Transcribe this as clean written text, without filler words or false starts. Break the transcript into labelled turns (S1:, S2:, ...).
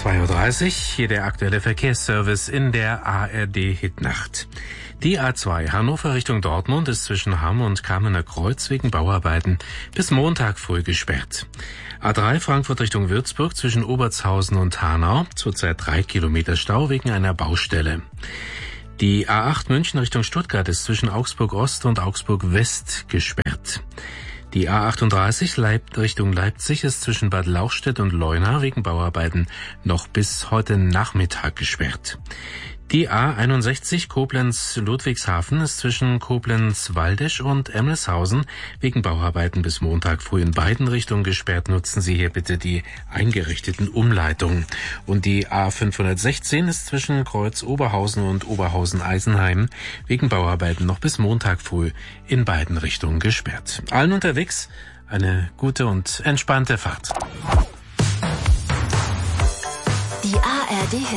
S1: 2:30 Uhr, hier der aktuelle Verkehrsservice in der ARD-Hitnacht. Die A2 Hannover Richtung Dortmund ist zwischen Hamm und Kamener Kreuz wegen Bauarbeiten bis Montag früh gesperrt. A3 Frankfurt Richtung Würzburg zwischen Obertshausen und Hanau, zurzeit 3 Kilometer Stau wegen einer Baustelle. Die A8 München Richtung Stuttgart ist zwischen Augsburg Ost und Augsburg West gesperrt. Die A38 Richtung Leipzig ist zwischen Bad Lauchstädt und Leuna wegen Bauarbeiten noch bis heute Nachmittag gesperrt. Die A61 Koblenz-Ludwigshafen ist zwischen Koblenz-Waldesch und Emmelshausen wegen Bauarbeiten bis Montag früh in beiden Richtungen gesperrt. Nutzen Sie hier bitte die eingerichteten Umleitungen. Und die A516 ist zwischen Kreuz-Oberhausen und Oberhausen-Eisenheim wegen Bauarbeiten noch bis Montag früh in beiden Richtungen gesperrt. Allen unterwegs eine gute und entspannte Fahrt.
S2: Die ARD